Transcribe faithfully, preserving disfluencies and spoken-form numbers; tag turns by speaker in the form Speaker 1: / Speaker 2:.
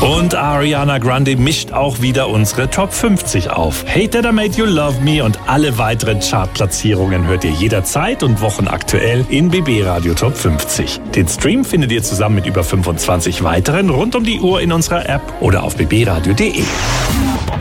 Speaker 1: Und Ariana Grande mischt auch wieder unsere Top fünfzig auf. Hate That I Made You Love Me und alle weiteren Chartplatzierungen hört ihr jederzeit und wochenaktuell in B B Radio Top fünfzig. Den Stream findet ihr zusammen mit über fünfundzwanzig weiteren rund um die Uhr in unserer App oder auf b b radio punkt d e.